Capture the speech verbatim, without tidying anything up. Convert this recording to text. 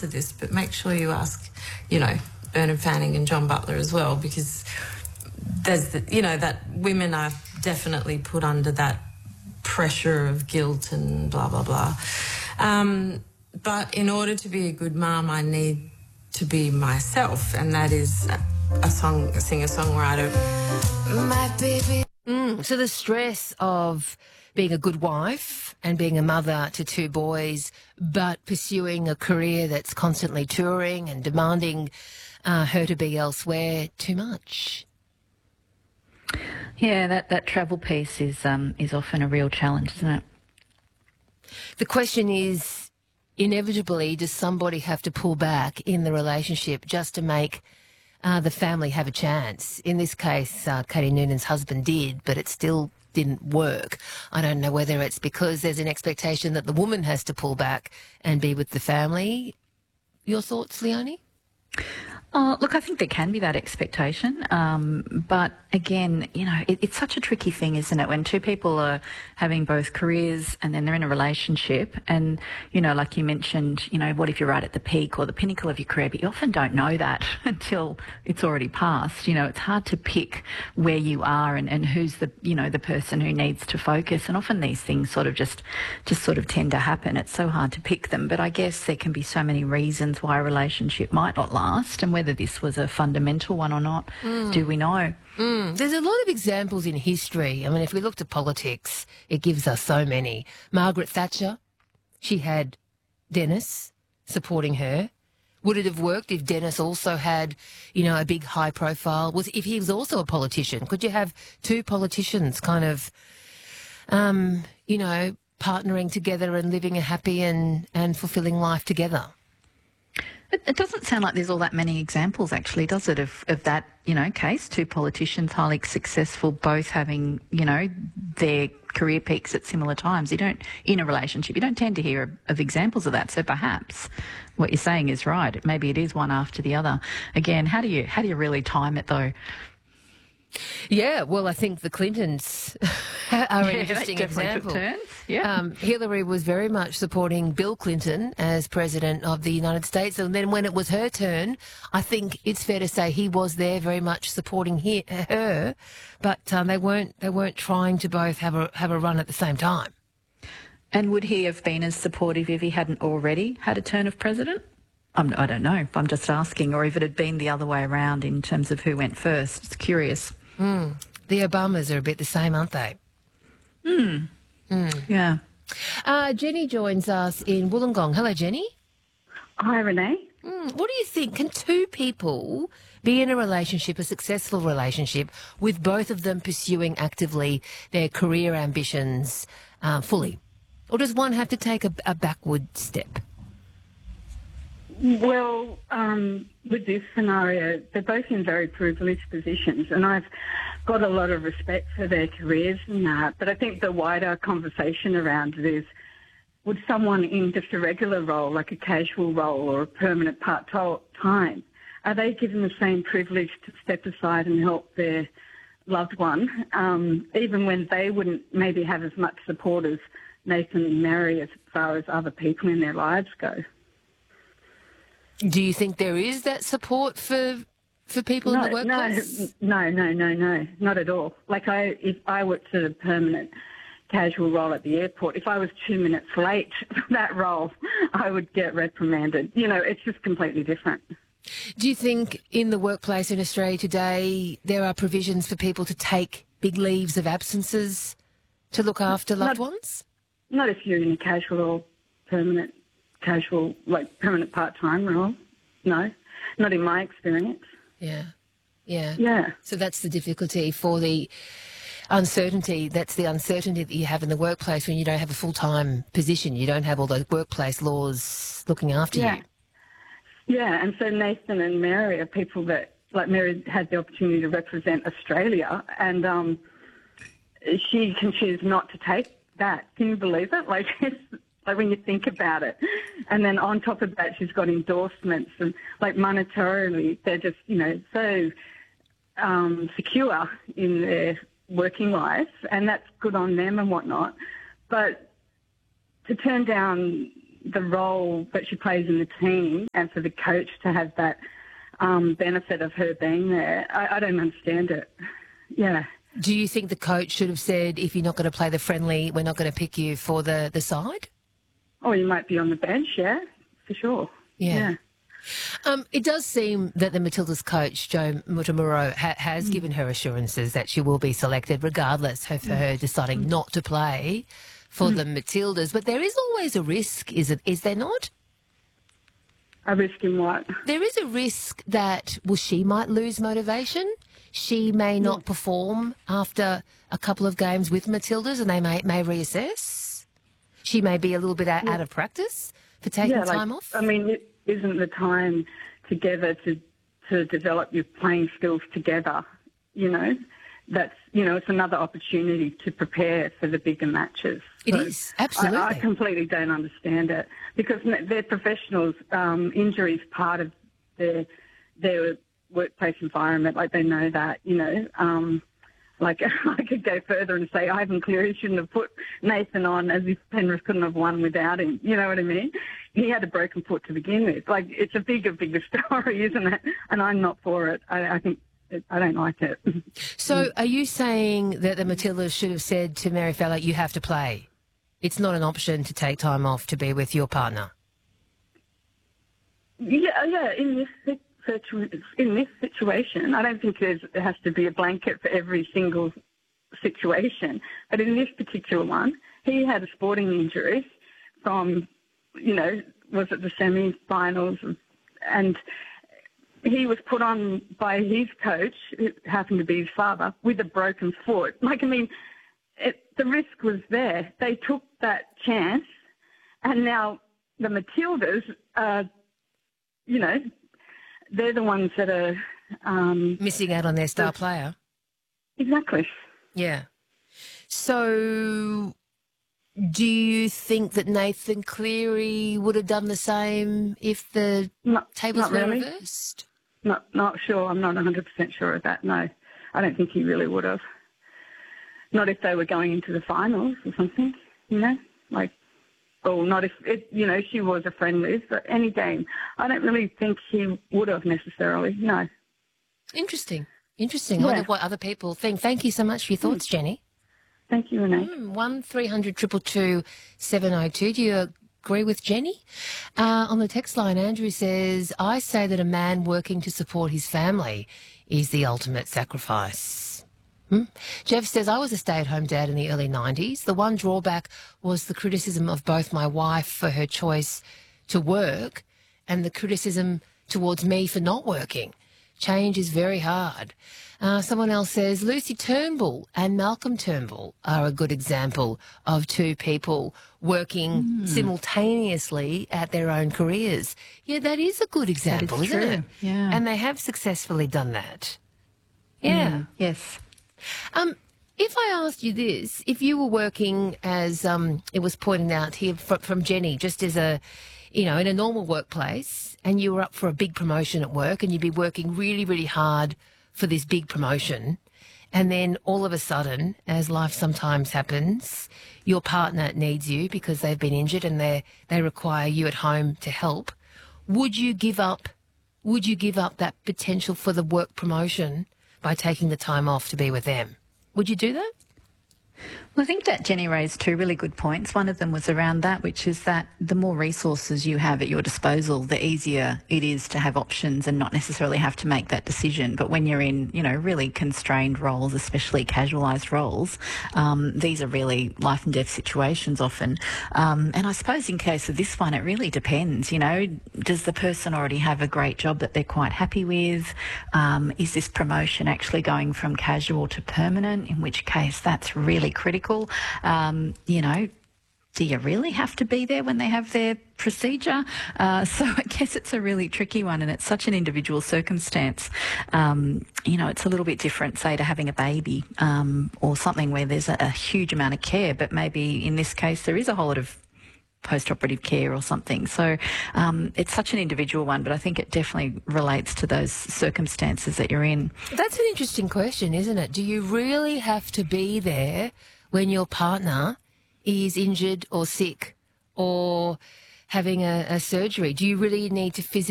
answer this, but make sure you ask, you know, Bernard Fanning and John Butler as well, because there's, the, you know, that women are definitely put under that pressure of guilt and blah, blah, blah. Um, but in order to be a good mum, I need to be myself, and that is a song, a singer-songwriter. My baby. Mm, so the stress of being a good wife and being a mother to two boys, but pursuing a career that's constantly touring and demanding uh, her to be elsewhere, too much. Yeah, that, that travel piece is um, is often a real challenge, isn't it? The question is, inevitably, does somebody have to pull back in the relationship just to make uh, the family have a chance? In this case, uh, Katie Noonan's husband did, but it still didn't work. I don't know whether it's because there's an expectation that the woman has to pull back and be with the family. Your thoughts, Leonie? Oh, look, I think there can be that expectation. Um, but again, you know, it, it's such a tricky thing, isn't it? When two people are having both careers and then they're in a relationship and, you know, like you mentioned, you know, what if you're right at the peak or the pinnacle of your career, but you often don't know that until it's already passed. You know, it's hard to pick where you are and, and who's the, you know, the person who needs to focus. And often these things sort of just, just sort of tend to happen. It's so hard to pick them. But I guess there can be so many reasons why a relationship might not last, and whether this was a fundamental one or not, mm. do we know? Mm. There's a lot of examples in history. I mean, if we look to politics, it gives us so many. Margaret Thatcher, she had Dennis supporting her. Would it have worked if Dennis also had, you know, a big high profile? Was if he was also a politician? Could you have two politicians kind of, um, you know, partnering together and living a happy and, and fulfilling life together? It, it doesn't sound like there's all that many examples, actually, does it, of, of that, you know, case? Two politicians, highly successful, both having, you know, their career peaks at similar times. You don't, in a relationship, you don't tend to hear of, of examples of that. So perhaps what you're saying is right. Maybe it is one after the other. Again, how do you how do you really time it, though? Yeah, well, I think the Clintons are an yeah, interesting example. Yeah. Um, Hillary was very much supporting Bill Clinton as president of the United States, and then when it was her turn, I think it's fair to say he was there very much supporting he, her, but um, they weren't they weren't trying to both have a have a run at the same time. And would he have been as supportive if he hadn't already had a turn of president? I'm, I don't know. I'm just asking, or if it had been the other way around in terms of who went first. It's curious. Mm. The Obamas are a bit the same, aren't they? Mm. Mm. Yeah. Uh, Jenny joins us in Wollongong. Hello, Jenny. Hi, Renee. Mm. What do you think? Can two people be in a relationship, a successful relationship, with both of them pursuing actively their career ambitions uh, fully? Or does one have to take a, a backward step? Well, um, with this scenario, they're both in very privileged positions, and I've got a lot of respect for their careers and that. But I think the wider conversation around it is, would someone in just a regular role, like a casual role or a permanent part-time, are they given the same privilege to step aside and help their loved one, um, even when they wouldn't maybe have as much support as Nathan and Mary as far as other people in their lives go? Do you think there is that support for for people no, in the workplace? No, no, no, no, no, not at all. Like I, if I worked at a permanent casual role at the airport, if I was two minutes late for that role, I would get reprimanded. You know, it's just completely different. Do you think in the workplace in Australia today there are provisions for people to take big leaves of absences to look after loved not, ones? Not if you're in a casual or permanent casual, like permanent part-time role. No, not in my experience. Yeah, yeah. Yeah. So that's the difficulty for the uncertainty. That's the uncertainty that you have in the workplace when you don't have a full-time position. You don't have all those workplace laws looking after yeah. you. Yeah, and so Nathan and Mary are people that, like Mary had the opportunity to represent Australia, and um, she can choose not to take that. Can you believe it? Like, it's, like when you think about it. And then on top of that, she's got endorsements, and like monetarily, they're just, you know, so um, secure in their working life, and that's good on them and whatnot. But to turn down the role that she plays in the team and for the coach to have that um, benefit of her being there, I, I don't understand it. Yeah. Do you think the coach should have said, if you're not going to play the friendly, we're not going to pick you for the, the side? Oh, you might be on the bench, yeah, for sure. Yeah. yeah. Um, it does seem that the Matildas coach, Jo Mutamuro, ha has mm. given her assurances that she will be selected regardless of mm. her deciding mm. not to play for mm. the Matildas. But there is always a risk, is it? Is there not? A risk in what? There is a risk that, well, she might lose motivation. She may not yeah. perform after a couple of games with Matildas and they may, may reassess. She may be a little bit out, yeah. out of practice for taking yeah, time like, off. I mean, it isn't the time together to to develop your playing skills together, you know? That's, you know, it's another opportunity to prepare for the bigger matches. It so is, absolutely. I, I completely don't understand it because they're professionals. Um, injury is part of their, their workplace environment. Like, they know that, you know. Um, like, I could go further and say Ivan Cleary shouldn't have put Nathan on as if Penrith couldn't have won without him. You know what I mean? He had a broken foot to begin with. Like, it's a bigger, bigger story, isn't it? And I'm not for it. I, I think it, I don't like it. So are you saying that the Matildas should have said to Mary Fowler, you have to play? It's not an option to take time off to be with your partner? Yeah, yeah. In this in this situation, I don't think there's, there has to be a blanket for every single situation. But in this particular one, he had a sporting injury from, you know, was it the semi-finals, and he was put on by his coach, who happened to be his father, with a broken foot. Like, I mean, it, the risk was there. They took that chance, and now the Matildas, uh, you know, they're the ones that are... Um, missing out on their star player. Exactly. Yeah. So do you think that Nathan Cleary would have done the same if the not, tables not were really. reversed? Not, not sure. I'm not one hundred percent sure of that, no. I don't think he really would have. Not if they were going into the finals or something, you know, like... Or not if, it, you know, she was a friend with, but any game. I don't really think he would have necessarily, no. Interesting. Interesting. Yeah. I wonder what other people think. Thank you so much for your thoughts, mm. Jenny. Thank you, Renee. Mm, one three hundred two two two seven oh two. Do you agree with Jenny? Uh, on the text line, Andrew says, I say that a man working to support his family is the ultimate sacrifice. Hmm? Jeff says, I was a stay-at-home dad in the early nineties. The one drawback was the criticism of both my wife for her choice to work and the criticism towards me for not working. Change is very hard. Uh, someone else says, Lucy Turnbull and Malcolm Turnbull are a good example of two people working mm. simultaneously at their own careers. Yeah, that is a good example, that is isn't true. it? Yeah. And they have successfully done that. Yeah. Mm. Yes. Um, if I asked you this, if you were working as um, it was pointed out here from, from Jenny, just as a, you know, in a normal workplace, and you were up for a big promotion at work and you'd be working really, really hard for this big promotion, and then all of a sudden, as life sometimes happens, your partner needs you because they've been injured and they they require you at home to help, would you give up, would you give up that potential for the work promotion by taking the time off to be with them? Would you do that? Well, I think that Jenny raised two really good points. One of them was around that, which is that the more resources you have at your disposal, the easier it is to have options and not necessarily have to make that decision. But when you're in, you know, really constrained roles, especially casualised roles, um, these are really life and death situations often. Um, and I suppose in case of this one, it really depends. You know, does the person already have a great job that they're quite happy with? Um, is this promotion actually going from casual to permanent? In which case, that's really critical. Um, you know, do you really have to be there when they have their procedure? Uh, so I guess it's a really tricky one, and it's such an individual circumstance. Um, you know, it's a little bit different, say, to having a baby um, or something where there's a, a huge amount of care, but maybe in this case there is a whole lot of post-operative care or something. So um, it's such an individual one, but I think it definitely relates to those circumstances that you're in. That's an interesting question, isn't it? Do you really have to be there when your partner is injured or sick or having a, a surgery? Do you really need to physically